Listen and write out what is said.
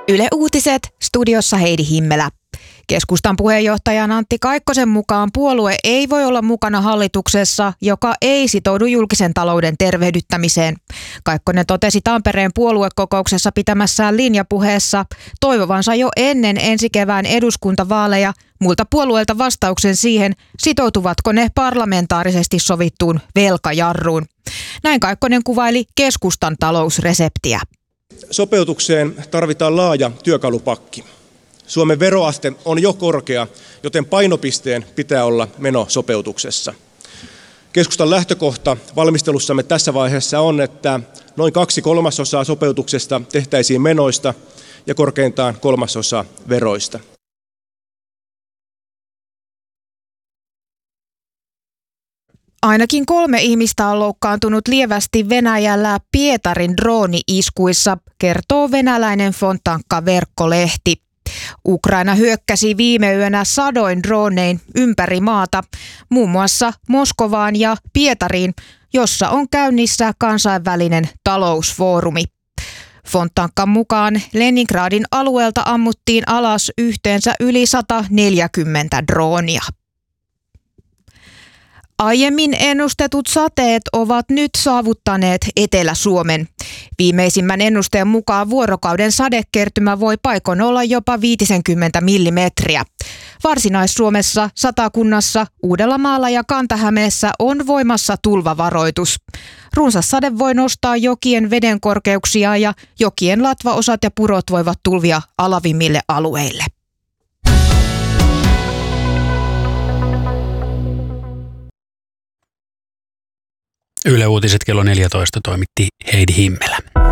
Yle Uutiset, studiossa Heidi Himmelä. Keskustan puheenjohtajan Antti Kaikkosen mukaan puolue ei voi olla mukana hallituksessa, joka ei sitoudu julkisen talouden tervehdyttämiseen. Kaikkonen totesi Tampereen puoluekokouksessa pitämässään linjapuheessa toivovansa jo ennen ensi kevään eduskuntavaaleja muilta puolueilta vastauksen siihen, sitoutuvatko ne parlamentaarisesti sovittuun velkajarruun. Näin Kaikkonen kuvaili keskustan talousreseptiä. Sopeutukseen tarvitaan laaja työkalupakki. Suomen veroaste on jo korkea, joten painopisteen pitää olla menosopeutuksessa. Keskustan lähtökohta valmistelussamme tässä vaiheessa on, että noin 2/3 sopeutuksesta tehtäisiin menoista ja korkeintaan 1/3 veroista. Ainakin 3 ihmistä on loukkaantunut lievästi Venäjällä Pietarin drooni-iskuissa, kertoo venäläinen Fontanka-verkkolehti. Ukraina hyökkäsi viime yönä sadoin droonein ympäri maata, muun muassa Moskovaan ja Pietariin, jossa on käynnissä kansainvälinen talousfoorumi. Fontankan mukaan Leningradin alueelta ammuttiin alas yhteensä yli 140 droonia. Aiemmin ennustetut sateet ovat nyt saavuttaneet Etelä-Suomen. Viimeisimmän ennusteen mukaan vuorokauden sadekertymä voi paikoin olla jopa 50 millimetriä. Varsinais-Suomessa, Satakunnassa, Uudellamaalla ja Kanta-Hämeessä on voimassa tulvavaroitus. Runsas sade voi nostaa jokien vedenkorkeuksia ja jokien latvaosat ja purot voivat tulvia alavimmille alueille. Yle Uutiset kello 14 toimitti Heidi Himmelä.